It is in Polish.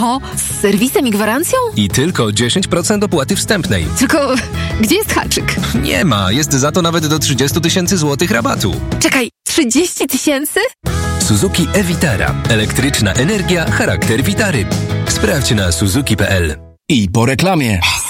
Co? Z serwisem i gwarancją? I tylko 10% opłaty wstępnej. Tylko gdzie jest haczyk? Nie ma, jest za to nawet do 30 000 złotych rabatu. Czekaj, 30 000? Suzuki e-Vitara. Elektryczna energia, charakter Vitary. Sprawdź na suzuki.pl. I po reklamie.